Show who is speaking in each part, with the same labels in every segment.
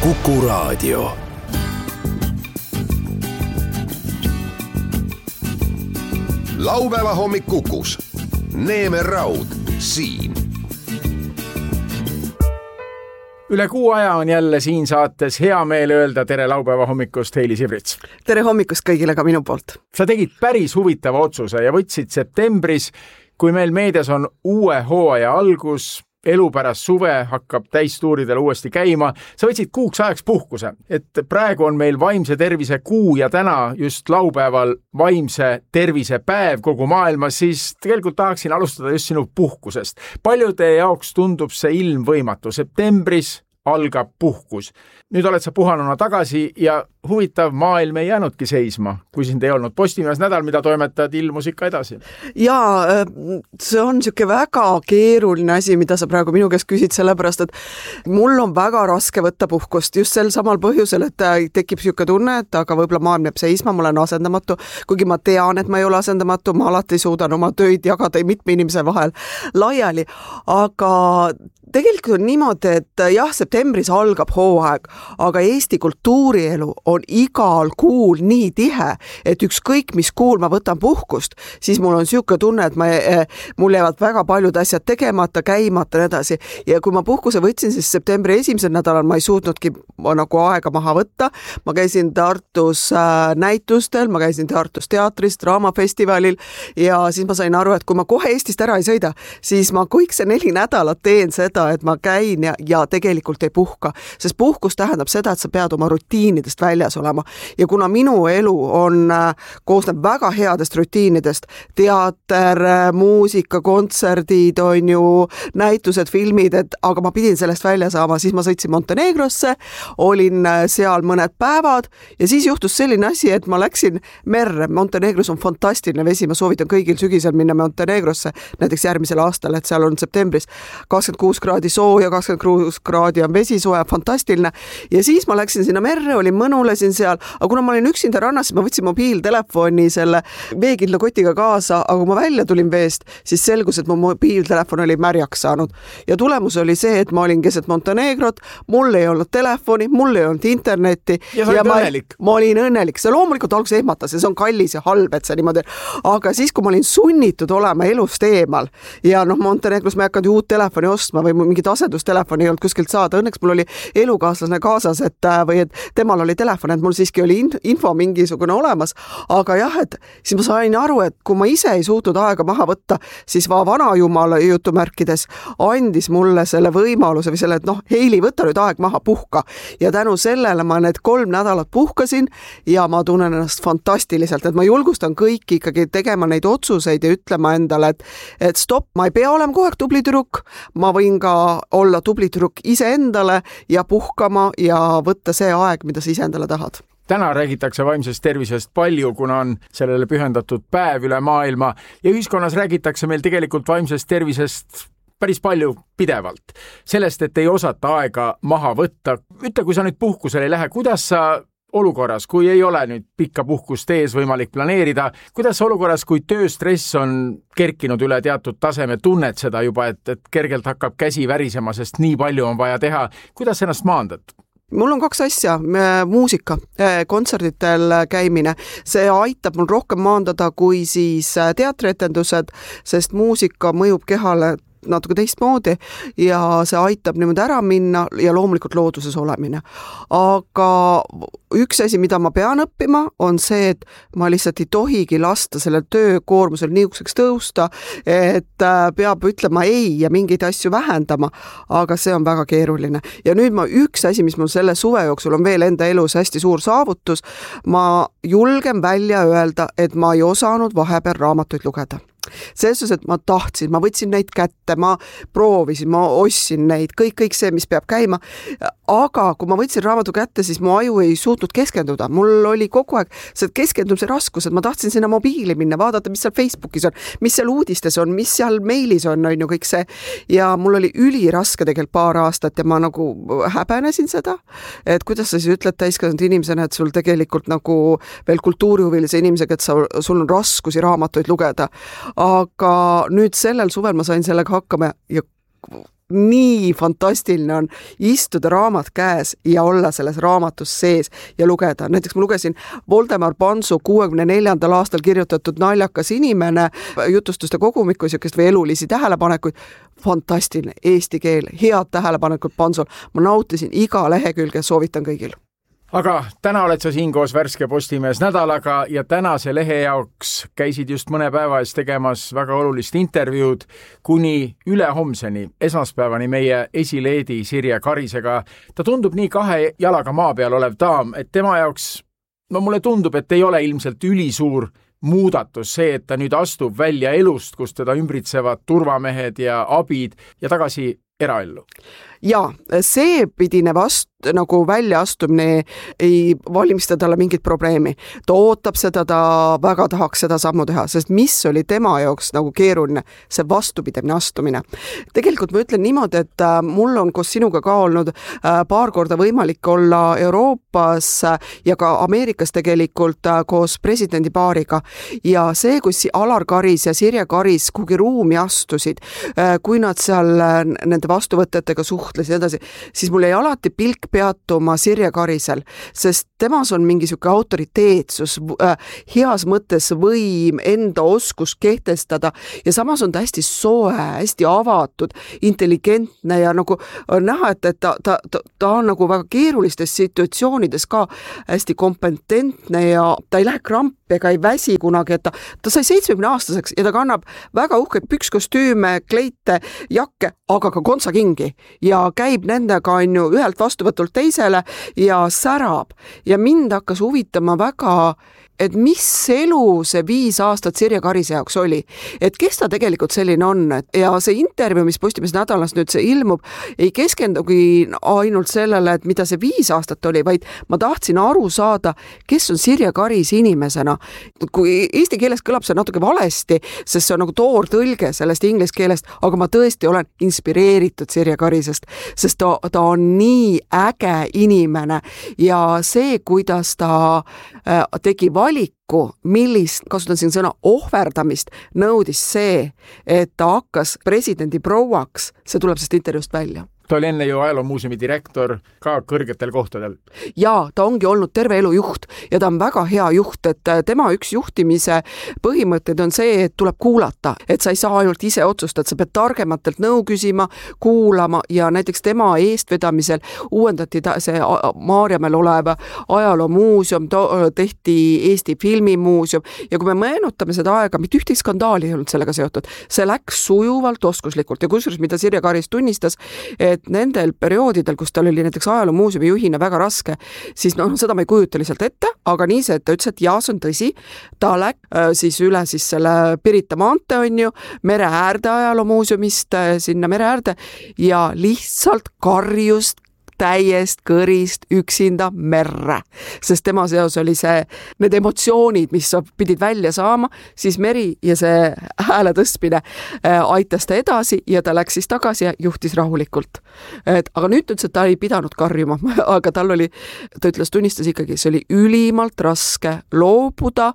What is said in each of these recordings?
Speaker 1: Kuku Raadio. Laupäeva hommik Kukus. Neeme Raud siin.
Speaker 2: Üle kuu aja on jälle siin saates hea meel öelda tere laupäeva hommikust, Heili Sibrits.
Speaker 3: Tere hommikust kõigile ka minu poolt.
Speaker 2: Sa tegid päris huvitava otsuse ja võtsid septembris, kui meil meedias on uue hooaja algus, elu pärast suve hakkab täistuuridel uuesti käima. Sa võtsid kuuks ajaks puhkuse, et praegu on meil vaimse tervise kuu ja täna just laupäeval vaimse tervise päev kogu maailmas, siis tegelikult tahaksin alustada just sinu puhkusest. Paljude jaoks tundub see ilmvõimatu. Septembris algab puhkus. Nüüd oled sa puhanuna tagasi ja huvitav, maailm ei jäänudki seisma, kui sind ei olnud. Postimees nädal, mida toimetad, ilmus ikka edasi.
Speaker 3: Jaa, see on niisugune väga keeruline asi, mida sa praegu minu käest küsid, sellepärast, et mul on väga raske võtta puhkust just sel samal põhjusel, et tekib niisugune tunne, et aga võib-olla maailm jääb seisma, ma olen asendamatu, kuigi ma tean, et ma ei ole asendamatu, ma alati suudan oma töid jagada mitme inimese vahel laiali, aga tegelikult on niimoodi, et jah, septembris algab hooaeg, aga Eesti kultuurielu on igal kuul nii tihe, et ükskõik mis kuul ma võtan puhkust, siis mul on niisugune tunne, et mul jäävad väga paljud asjad tegemata, käimata ja edasi. Ja kui ma puhkuse võtsin, siis septembri esimesel nädalal ma ei suutnudki nagu aega maha võtta. Ma käisin Tartus näitustel, ma käisin Tartus teatrist, draamafestivalil ja siis ma sain aru, et kui ma kohe Eestist ära ei sõida, siis ma kõik see 4 nädalat teen seda, et ma käin ja tegelikult ei puhka. Sest puhkus tähendab seda, et sa pead oma rutiinidest väljas olema. Ja kuna minu elu koosneb väga headest rutiinidest, teater, muusika, kontserdid, on ju, näitused, filmid, aga ma pidin sellest välja saama, siis ma sõitsin Montenegrosse, olin seal mõned päevad ja siis juhtus selline asi, et ma läksin merre. Montenegros on fantastiline vesi, ma soovitan kõigil sügisel minna Montenegrosse, näiteks järgmisel aastal, et seal on septembris 26 kraadi sooja, 26 kraadi on vesi soe, fantastiline. Ja siis ma läksin sinna merre, olin mõnulesin seal, aga kuna ma olin üksinda rannas, ma võtsin mobiiltelefoni selle veekindla kotiga kaasa, aga kui ma välja tulin veest, siis selgus, et mu mobiiltelefon oli märjaks saanud. Ja tulemus oli see, et ma olin keset Montenegrot, mul ei olnud telefoni, mul ei olnud internetti.
Speaker 2: Ja sa olid õnnelik.
Speaker 3: Ma olin õnnelik. See loomulikult alguses ehmatas ja see on kallis ja halb, et see niimoodi. Aga siis, kui ma olin sunnitud olema elust eemal ja Montenegros ma ei hakanud uut telefoni ostma või mingit asendustelefoni ei olnud kuskilt saada. Õnneks mul oli elukaaslane kaasas, et temal oli telefon, et mul siiski oli info mingisugune olemas, aga jah, et siis ma sain aru, et kui ma ise ei suutnud aega maha võtta, siis vanajumala jutumärkides andis mulle selle võimaluse või selle, et Heili, võta nüüd aeg maha, puhka. Ja tänu sellele ma need 3 nädalat puhkasin ja ma tunnen ennast fantastiliselt, et ma julgustan kõiki ikkagi tegema neid otsuseid ja ütlema endale, et stopp, ma ei pea olema kogu aeg tubli tüdruk, ma võin ka olla tubli tüdruk iseendale ja puhkama ja võtta see aeg, mida sa iseendale tahad.
Speaker 2: Täna räägitakse vaimsest tervisest palju, kuna on sellele pühendatud päev üle maailma ja ühiskonnas räägitakse meil tegelikult vaimsest tervisest päris palju pidevalt. Sellest, et ei osata aega maha võtta. Ütle, kui sa nüüd puhkusele ei lähe, kuidas sa olukorras, kui ei ole nüüd pikka puhkust ees võimalik planeerida, kuidas olukorras, kui tööstress on kerkinud üle teatud taseme, tunned seda juba, et kergelt hakkab käsi värisema, sest nii palju on vaja teha, kuidas ennast maandad?
Speaker 3: Mul on 2 asja, muusika, kontserditel käimine. See aitab mul rohkem maandada kui siis teatrietendused, sest muusika mõjub kehale natuke teistmoodi ja see aitab niimoodi ära minna ja loomulikult looduses olemine. Aga üks asi, mida ma pean õppima, on see, et ma lihtsalt ei tohigi lasta selle töökoormusel niisuguseks tõusta, et peab ütlema ei ja mingeid asju vähendama, aga see on väga keeruline. Ja nüüd üks asi, mis mul selle suve jooksul on veel enda elus hästi suur saavutus, ma julgen välja öelda, et ma ei osanud vahepeal raamatuid lugeda. Selles, et ma tahtsin, ma võtsin neid kätte, ma proovisin, ma ostsin neid, kõik see, mis peab käima, aga kui ma võtsin raamatu kätte, siis mu aju ei suutnud keskenduda. Mul oli kogu aeg see keskendumise raskus, et ma tahtsin sinna mobiili minna, vaadata, mis seal Facebookis on, mis seal uudistes on, mis seal meilis on ju kõik see. Ja mul oli üliraske tegelikult paar aastat ja ma nagu häbenesin seda, et kuidas sa siis ütled täiskasvanud inimesena, et sul tegelikult nagu veel kultuurihuvilise inimesega, et sul on raskusi raamatuid lugeda. Aga nüüd sellel suvel ma sain sellega hakkama ja nii fantastiline on istuda raamat käes ja olla selles raamatus sees ja lugeda. Näiteks ma lugesin Voldemar Pansu 64. aastal kirjutatud Naljakas inimene jutustuste kogumikku või elulisi tähelepanekuid. Fantastiline eesti keel, head tähelepanekud Pansul. Ma nautisin iga lehekülge, soovitan kõigil.
Speaker 2: Aga täna oled sa siin koos Värske Postimees nädalaga ja tänase lehe jaoks käisid just mõne päeva ees tegemas väga olulist intervjuud kuni ülehomseni, esmaspäevani meie esileedi Sirje Karisega. Ta tundub nii 2 jalaga maa peal olev daam, et tema jaoks, mulle tundub, et ei ole ilmselt ülisuur muudatus see, et ta nüüd astub välja elust, kus teda ümbritsevad turvamehed ja abid ja tagasi eraellu.
Speaker 3: Ja see pidine nagu väljaastumine ei valmista talle mingit probleemi. Ta ootab seda, ta väga tahaks seda sammu teha, sest mis oli tema jaoks nagu keeruline, see vastupidine astumine. Tegelikult ma ütlen niimoodi, et mul on koos sinuga ka olnud paar korda võimalik olla Euroopas ja ka Ameerikas tegelikult koos presidendipaariga. Ja see, kus Alar Karis ja Sirje Karis kuhugi ruumi astusid, kui nad seal nende vastuvõtetega suhtlesid edasi, siis mul jäi alati pilk peatuma Sirje Karisel, sest temas on mingi siuke autoriteetsus, heas mõttes võim, enda oskus kehtestada ja samas on ta hästi soe, hästi avatud, intelligentne ja nagu näha, et ta on nagu väga keerulistes situatsioonides ka hästi kompetentne ja ta ei lähe krampi ega ei väsi kunagi, et ta sai 70-aastaseks ja ta kannab väga uhkeid pükskostüüme, kleite, jakke, aga ka kontsakingi ja käib nendega ühelt vastuvõtult teisele ja särab. Ja mind hakkas huvitama väga, et mis elu see 5 aastat Sirje Karise jaoks oli, et kes ta tegelikult selline on. Ja see intervjuu, mis Postimees nädalas nüüd see ilmub, ei keskendugi ainult sellele, et mida see 5 aastat oli, vaid ma tahtsin aru saada, kes on Sirje Karis inimesena. Kui eesti keeles kõlab see natuke valesti, sest see on nagu toortõlge sellest inglise keelest, aga ma tõesti olen inspireeritud Sirje Karisest, sest ta on nii äge inimene ja see, kuidas ta tegi valiku, millist, kasutan siin sõna ohverdamist, nõudis see, et ta hakkas presidendi prouaks, see tuleb sellest intervjuust välja.
Speaker 2: Ta oli enne ju Ajaloomuuseumi direktor ka kõrgetel kohtadel.
Speaker 3: Ja ta ongi olnud terve elu juht ja ta on väga hea juht, et tema üks juhtimise põhimõtted on see, et tuleb kuulata, et sa ei saa ainult ise otsustada, sa pead targematelt nõu küsima, kuulama ja näiteks tema eestvedamisel uuendati see Maarjamäel olev Ajaloomuuseum, tehti Eesti Filmimuuseum ja kui me meenutame seda aega, mitte ühtegi skandaali ei olnud sellega seotud, see läks sujuvalt, oskuslikult ja kusjuures, mida Sirje Karis tunnistas, et nendel perioodidel, kus tal oli näiteks Ajaloomuuseumi juhina väga raske, siis seda ma ei kujuta lihtsalt ette, aga nii see, et ta ütles, et jaa, see on tõsi, ta läks siis üle siis selle Pirita maante mere äärde Ajaloomuuseumist sinna mere äärde ja lihtsalt karjus täiest kõrist üksinda merre, sest tema seos oli need emotsioonid, mis pidid välja saama, siis meri ja see hääle tõstmine aitas ta edasi ja ta läks siis tagasi ja juhtis rahulikult. Aga nüüd ütles, et ta ei pidanud karjuma, aga ta tunnistas ikkagi, see oli ülimalt raske loobuda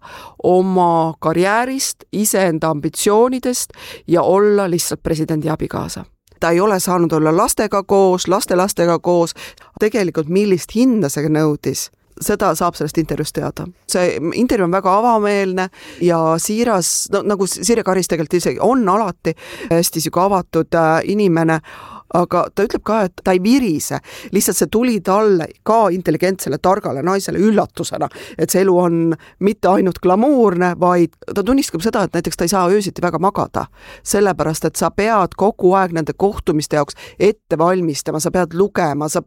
Speaker 3: oma karjäärist, iseenda ambitsioonidest ja olla lihtsalt presidendi abikaasa. Ta ei ole saanud olla lastega koos, lastelastega koos. Tegelikult millist hinda see nõudis, seda saab sellest intervjuust teada. See intervjuu on väga avameelne ja siiras, nagu Sirje Karis tegelikult isegi on alati hästi avatud inimene, aga ta ütleb ka, et ta ei virise, lihtsalt see tuli talle ka intelligentsele, targale naisele üllatusena, et see elu on mitte ainult glamuurne, vaid ta tunnistab seda, et näiteks ta ei saa öösiti väga magada, sellepärast, et sa pead kogu aeg nende kohtumiste jaoks ette valmistama, sa pead lugema, sa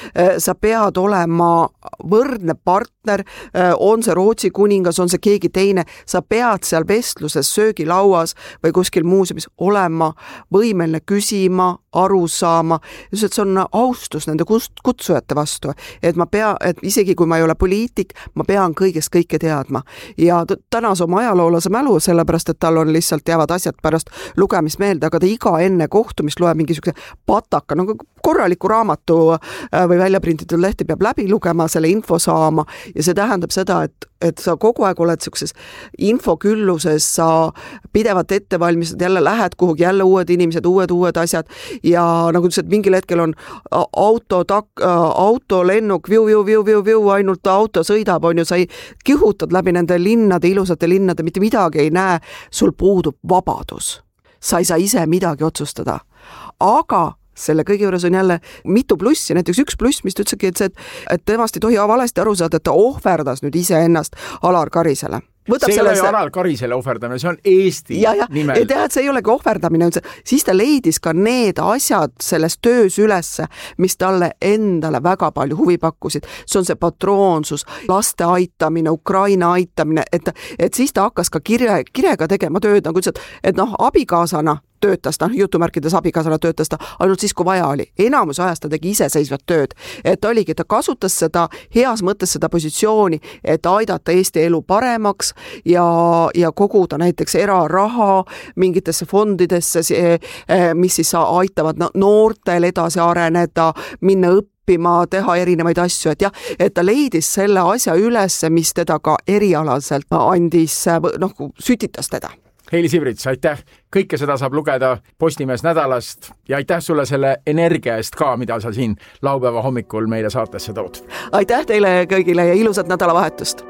Speaker 3: pead olema võrdne partner, on see Rootsi kuningas, on see keegi teine, sa pead seal vestluses, söögilauas või kuskil muuseumis olema võimeline küsima, aru saama, just et see on austus nende kutsujate vastu, et et isegi kui ma ei ole poliitik, ma pean kõigest kõike teadma ja tänas oma ajaloolase mälu, sellepärast, et tal on lihtsalt jäävad asjad pärast lugemist meelde, aga ta iga enne kohtumist loeb mingisuguse pataka, nagu korraliku raamatu või väljaprintitud lehti peab läbi lugema, selle info saama ja see tähendab seda, et sa kogu aeg oled sellises infokülluses, sa pidevalt ette valmistad, jälle lähed kuhugi, jälle uued inimesed, uued asjad ja nagu ütles, et mingil hetkel on autolennuk, viu, ainult auto sõidab, on ju, sa kihutad läbi nende linnade, ilusate linnade, mitte midagi ei näe, sul puudub vabadus. Sa ei saa ise midagi otsustada. Aga selle kõige juures on jälle mitu plussi, näiteks üks pluss, mis ta ütlesegi, et temast ei tohi valesti aru saada, et ta ohverdas nüüd ise ennast Alar Karisele.
Speaker 2: See ei ole Alar Karisele ohverdamine, see on Eesti nimel.
Speaker 3: Ja see ei olegi ohverdamine, siis ta leidis ka need asjad selles töös ülesse, mis talle endale väga palju huvi pakkusid. See on see patroonsus, laste aitamine, Ukraina aitamine, et siis ta hakkas ka kirega tegema tööd, nagu ütles, et abikaasana töötas ta, jutumärkides abikaasana töötas ta ainult siis, kui vaja oli. Enamus ajast ta tegi iseseisvat tööd. Et oligi, ta kasutas seda heas mõttes seda positsiooni, et aidata Eesti elu paremaks ja koguda näiteks eraraha mingitesse fondidesse, mis siis aitavad noortel edasi areneda, minna õppima, teha erinevaid asju, et ta leidis selle asja ülesse, mis teda ka erialaselt andis, sütitas teda.
Speaker 2: Heili Sivrits, aitäh! Kõike seda saab lugeda Postimees nädalast ja aitäh sulle selle energia eest ka, mida sa siin laupäeva hommikul meile saatesse tood.
Speaker 3: Aitäh teile kõigile ja ilusat nädalavahetust!